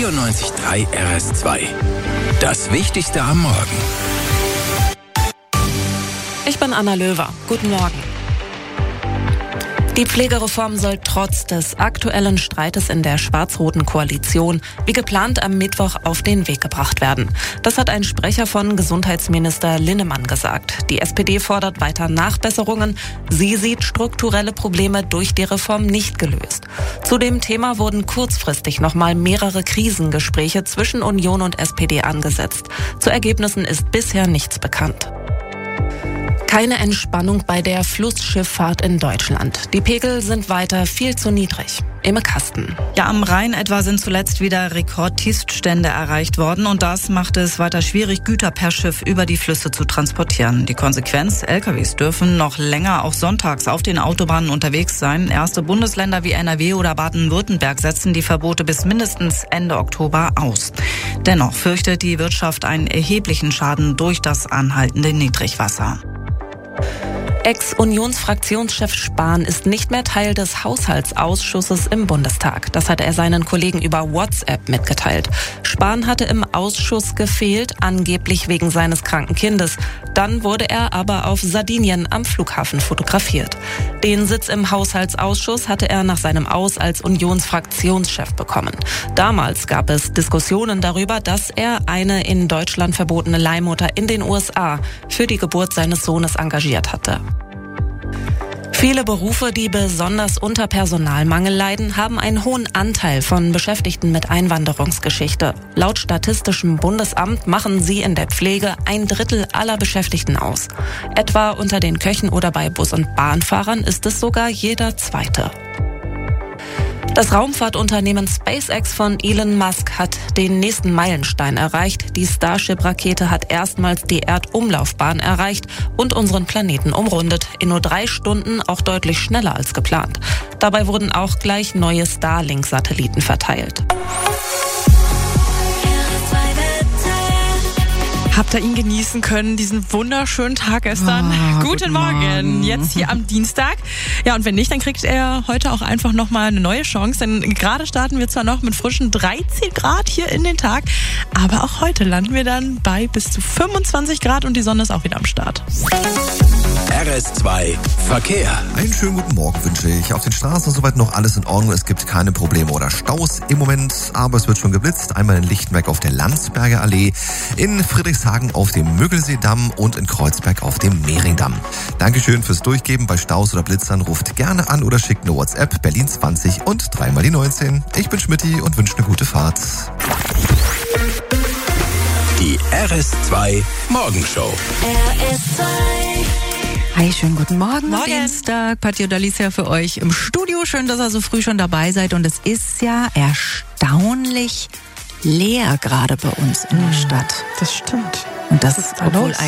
94.3 RS2. Das Wichtigste am Morgen. Ich bin Anna Löwer. Guten Morgen. Die Pflegereform soll trotz des aktuellen Streites in der schwarz-roten Koalition wie geplant am Mittwoch auf den Weg gebracht werden. Das hat ein Sprecher von Gesundheitsminister Linnemann gesagt. Die SPD fordert weiter Nachbesserungen. Sie sieht strukturelle Probleme durch die Reform nicht gelöst. Zu dem Thema wurden kurzfristig nochmal mehrere Krisengespräche zwischen Union und SPD angesetzt. Zu Ergebnissen ist bisher nichts bekannt. Keine Entspannung bei der Flussschifffahrt in Deutschland. Die Pegel sind weiter viel zu niedrig. Imme Kasten. Ja, am Rhein etwa sind zuletzt wieder Rekordtiefststände erreicht worden und das macht es weiter schwierig, Güter per Schiff über die Flüsse zu transportieren. Die Konsequenz, LKWs dürfen noch länger auch sonntags auf den Autobahnen unterwegs sein. Erste Bundesländer wie NRW oder Baden-Württemberg setzen die Verbote bis mindestens Ende Oktober aus. Dennoch fürchtet die Wirtschaft einen erheblichen Schaden durch das anhaltende Niedrigwasser. Ex-Unionsfraktionschef Spahn ist nicht mehr Teil des Haushaltsausschusses im Bundestag. Das hat er seinen Kollegen über WhatsApp mitgeteilt. Spahn hatte im Ausschuss gefehlt, angeblich wegen seines kranken Kindes. Dann wurde er aber auf Sardinien am Flughafen fotografiert. Den Sitz im Haushaltsausschuss hatte er nach seinem Aus als Unionsfraktionschef bekommen. Damals gab es Diskussionen darüber, dass er eine in Deutschland verbotene Leihmutter in den USA für die Geburt seines Sohnes engagiert hatte. Viele Berufe, die besonders unter Personalmangel leiden, haben einen hohen Anteil von Beschäftigten mit Einwanderungsgeschichte. Laut Statistischem Bundesamt machen sie in der Pflege 1/3 aller Beschäftigten aus. Etwa unter den Köchen oder bei Bus- und Bahnfahrern ist es sogar jeder Zweite. Das Raumfahrtunternehmen SpaceX von Elon Musk hat den nächsten Meilenstein erreicht. Die Starship-Rakete hat erstmals die Erdumlaufbahn erreicht und unseren Planeten umrundet. In nur 3 Stunden auch deutlich schneller als geplant. Dabei wurden auch gleich neue Starlink-Satelliten verteilt. Habt ihr ihn genießen können, diesen wunderschönen Tag gestern? Guten Morgen, jetzt hier am Dienstag. Ja, und wenn nicht, dann kriegt er heute auch einfach nochmal eine neue Chance. Denn gerade starten wir zwar noch mit frischen 13 Grad hier in den Tag, aber auch heute landen wir dann bei bis zu 25 Grad und die Sonne ist auch wieder am Start. RS2 Verkehr. Einen schönen guten Morgen wünsche ich. Auf den Straßen soweit noch alles in Ordnung. Es gibt keine Probleme oder Staus im Moment, aber es wird schon geblitzt. Einmal in Lichtenberg auf der Landsberger Allee, in Friedrichshagen auf dem Müggelseedamm und in Kreuzberg auf dem Mehringdamm. Dankeschön fürs Durchgeben. Bei Staus oder Blitzern ruft gerne an oder schickt eine WhatsApp Berlin 20 und 3 mal die 19. Ich bin Schmitty und wünsche eine gute Fahrt. Die RS2 Morgenshow. RS2. Hi, schönen guten Morgen. Morgen. Dienstag. Patti und Alicia für euch im Studio. Schön, dass ihr so früh schon dabei seid. Und es ist ja erstaunlich leer gerade bei uns in der Stadt. Das stimmt. Und das ist, obwohl